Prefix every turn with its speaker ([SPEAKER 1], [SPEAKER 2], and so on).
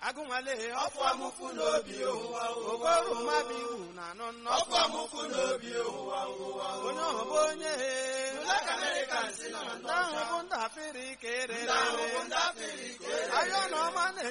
[SPEAKER 1] agụnwale
[SPEAKER 2] ọfọ amụfụ n'obi ụwa
[SPEAKER 1] ogoru mabi iwu na anọ nnọkụ
[SPEAKER 2] ọfọ amụfụ n'obi ụwa
[SPEAKER 1] onye ọhụbụ onye
[SPEAKER 2] Black Americans nọ
[SPEAKER 1] ndị ahụ bụ ndị afịrị ka erere
[SPEAKER 2] ndị Afrịka
[SPEAKER 1] ayọ na ọma